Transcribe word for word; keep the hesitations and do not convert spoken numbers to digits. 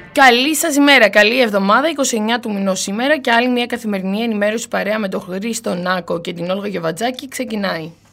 Καλή σας ημέρα, καλή εβδομάδα, είκοσι εννέα του μηνός σήμερα και άλλη μια καθημερινή ενημέρωση παρέα με τον Χρήστο Νάκο και την Όλγα Γεβατζάκη ξεκινάει.